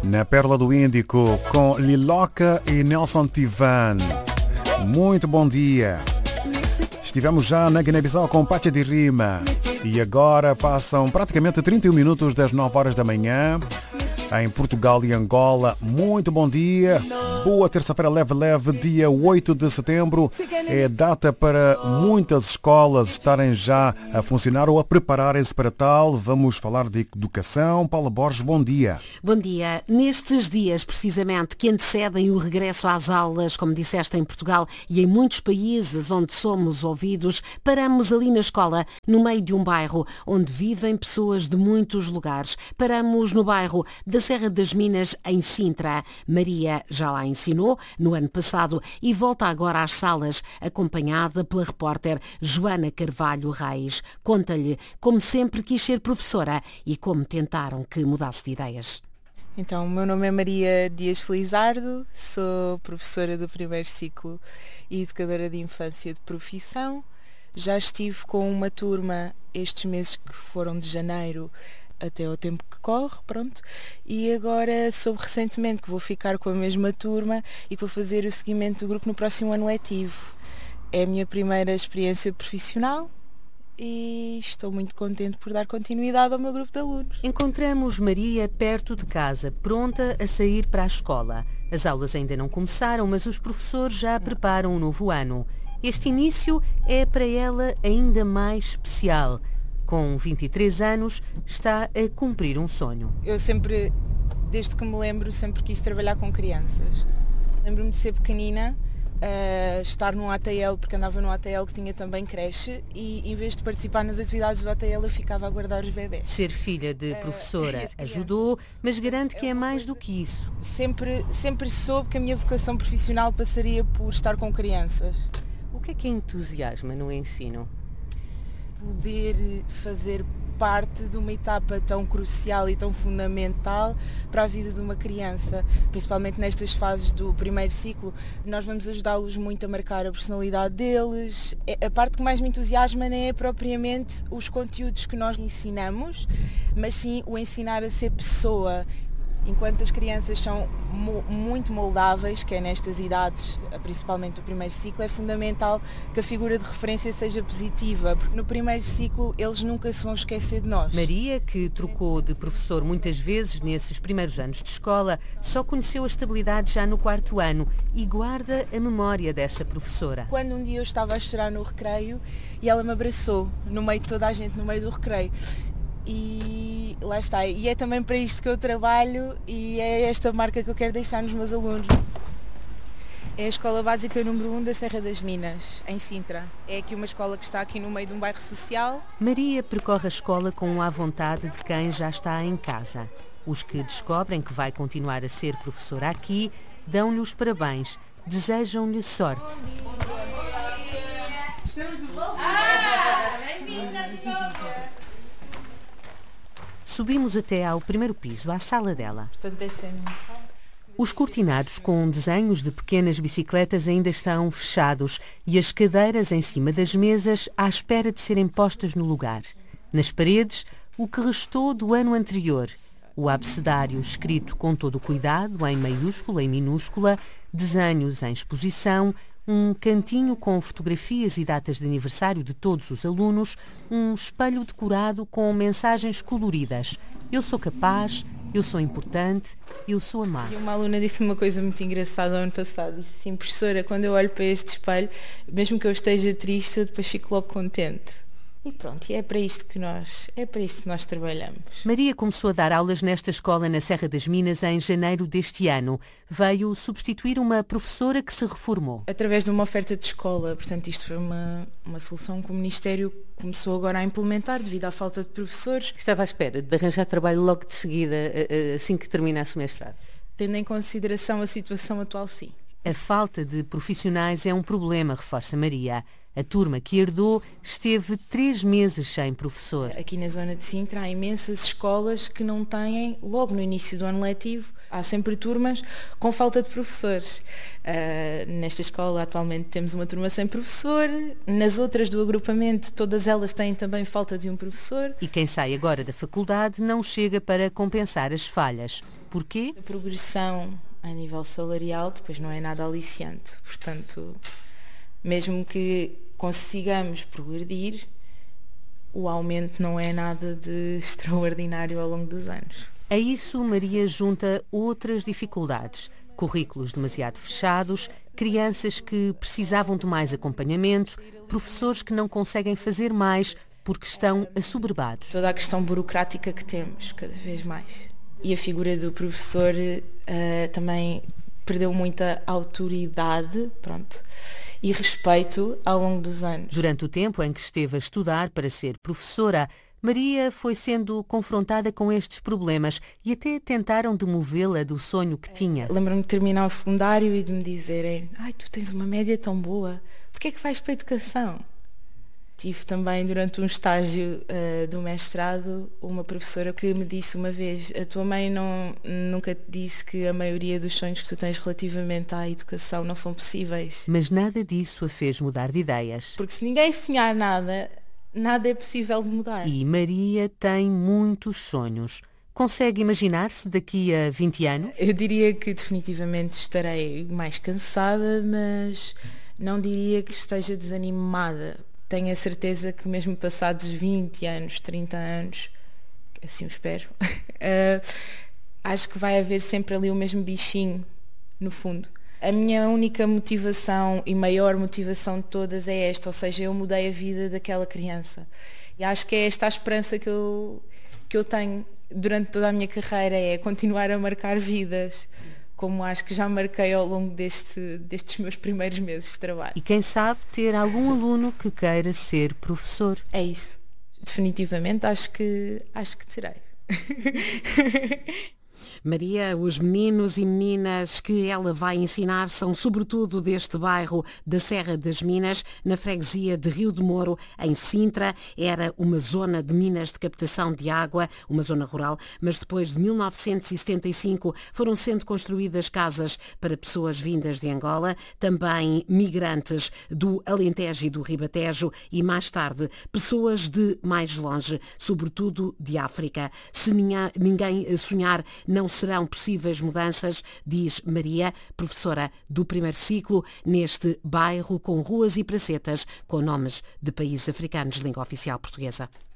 na Pérola do Índico, com Liloca e Nelson Tivan. Muito bom dia. Estivemos já na Guiné-Bissau com Pacha de Rima e agora passam praticamente 31 minutos das 9 horas da manhã. Em Portugal e Angola, muito bom dia. Boa terça-feira leve, dia 8 de setembro. É data para muitas escolas estarem já a funcionar ou a prepararem-se para tal. Vamos falar de educação. Paula Borges, bom dia. Bom dia. Nestes dias, precisamente, que antecedem o regresso às aulas, como disseste, em Portugal e em muitos países onde somos ouvidos, paramos ali na escola, no meio de um bairro onde vivem pessoas de muitos lugares. Paramos no bairro da Serra das Minas, em Sintra. Maria já lá ensinou no ano passado e volta agora às salas, acompanhada pela repórter Joana Carvalho Reis. Conta-lhe como sempre quis ser professora e como tentaram que mudasse de ideias. Então, o meu nome é Maria Dias Felizardo, sou professora do primeiro ciclo e educadora de infância de profissão. Já estive com uma turma estes meses que foram de janeiro até ao tempo que corre, pronto, e agora soube recentemente que vou ficar com a mesma turma e que vou fazer o seguimento do grupo no próximo ano letivo. É a minha primeira experiência profissional e estou muito contente por dar continuidade ao meu grupo de alunos. Encontramos Maria perto de casa, pronta a sair para a escola. As aulas ainda não começaram, mas os professores já preparam o novo ano. Este início é para ela ainda mais especial. Com 23 anos, está a cumprir um sonho. Eu sempre, desde que me lembro, sempre quis trabalhar com crianças. Lembro-me de ser pequenina, estar num ATL, porque andava num ATL que tinha também creche, e em vez de participar nas atividades do ATL, eu ficava a guardar os bebés. Ser filha de professora ajudou, mas garante que é mais do que isso. Sempre soube que a minha vocação profissional passaria por estar com crianças. O que entusiasma no ensino? Poder fazer parte de uma etapa tão crucial e tão fundamental para a vida de uma criança, principalmente nestas fases do primeiro ciclo. Nós vamos ajudá-los muito a marcar a personalidade deles. A parte que mais me entusiasma não é propriamente os conteúdos que nós ensinamos, mas sim o ensinar a ser pessoa. Enquanto as crianças são muito moldáveis, que é nestas idades, principalmente do primeiro ciclo, é fundamental que a figura de referência seja positiva, porque no primeiro ciclo eles nunca se vão esquecer de nós. Maria, que trocou de professor muitas vezes nesses primeiros anos de escola, só conheceu a estabilidade já no 4º ano e guarda a memória dessa professora. Quando um dia eu estava a chorar no recreio e ela me abraçou, no meio de toda a gente, no meio do recreio. E lá está, e é também para isto que eu trabalho e é esta marca que eu quero deixar nos meus alunos. É a Escola Básica número 1 da Serra das Minas, em Sintra. É aqui uma escola que está aqui no meio de um bairro social. Maria percorre a escola com a vontade de quem já está em casa. Os que descobrem que vai continuar a ser professora aqui dão-lhe os parabéns, desejam-lhe sorte. Estamos de volta! Bem-vinda de novo! Subimos até ao primeiro piso, à sala dela. Portanto, esta é a minha sala. Os cortinados com desenhos de pequenas bicicletas ainda estão fechados e as cadeiras em cima das mesas à espera de serem postas no lugar. Nas paredes, o que restou do ano anterior. O abecedário escrito com todo o cuidado, em maiúscula e minúscula, desenhos em exposição, um cantinho com fotografias e datas de aniversário de todos os alunos, um espelho decorado com mensagens coloridas. Eu sou capaz, eu sou importante, eu sou amado. E uma aluna disse uma coisa muito engraçada no ano passado. Disse assim: professora, quando eu olho para este espelho, mesmo que eu esteja triste, eu depois fico logo contente. E pronto, e é para isto que nós trabalhamos. Maria começou a dar aulas nesta escola na Serra das Minas em janeiro deste ano. Veio substituir uma professora que se reformou. Através de uma oferta de escola, portanto isto foi uma solução que o Ministério começou agora a implementar devido à falta de professores. Estava à espera de arranjar trabalho logo de seguida, assim que terminasse o mestrado? Tendo em consideração a situação atual, sim. A falta de profissionais é um problema, reforça Maria. A turma que herdou esteve 3 meses sem professor. Aqui na zona de Sintra há imensas escolas que não têm, logo no início do ano letivo, há sempre turmas com falta de professores. Nesta escola atualmente temos uma turma sem professor, nas outras do agrupamento todas elas têm também falta de um professor. E quem sai agora da faculdade não chega para compensar as falhas. Porquê? A progressão a nível salarial depois não é nada aliciante, portanto, mesmo que consigamos progredir, o aumento não é nada de extraordinário ao longo dos anos. A isso, Maria junta outras dificuldades. Currículos demasiado fechados, crianças que precisavam de mais acompanhamento, professores que não conseguem fazer mais porque estão assoberbados. Toda a questão burocrática que temos, cada vez mais. E a figura do professor também perdeu muita autoridade, e respeito ao longo dos anos. Durante o tempo em que esteve a estudar para ser professora, Maria foi sendo confrontada com estes problemas e até tentaram demovê-la do sonho que tinha. Lembro-me de terminar o secundário e de me dizerem: tu tens uma média tão boa, porquê é que vais para a educação? Tive também durante um estágio do mestrado uma professora que me disse uma vez: a tua mãe nunca te disse que a maioria dos sonhos que tu tens relativamente à educação não são possíveis? Mas nada disso a fez mudar de ideias. Porque se ninguém sonhar nada, nada é possível de mudar. E Maria tem muitos sonhos. Consegue imaginar-se daqui a 20 anos? Eu diria que definitivamente estarei mais cansada, mas não diria que esteja desanimada. Tenho a certeza que mesmo passados 20 anos, 30 anos, assim o espero, acho que vai haver sempre ali o mesmo bichinho, no fundo. A minha única motivação e maior motivação de todas é esta, ou seja, eu mudei a vida daquela criança. E acho que é esta a esperança que eu tenho durante toda a minha carreira, é continuar a marcar vidas, como acho que já marquei ao longo destes meus primeiros meses de trabalho. E quem sabe ter algum aluno que queira ser professor. É isso. Definitivamente acho que terei. Maria, os meninos e meninas que ela vai ensinar são sobretudo deste bairro da Serra das Minas, na freguesia de Rio de Moro, em Sintra. Era uma zona de minas de captação de água, uma zona rural, mas depois de 1975 foram sendo construídas casas para pessoas vindas de Angola, também migrantes do Alentejo e do Ribatejo e, mais tarde, pessoas de mais longe, sobretudo de África. Se ninguém sonhar, não serão possíveis mudanças, diz Maria, professora do primeiro ciclo, neste bairro com ruas e pracetas com nomes de países africanos de língua oficial portuguesa.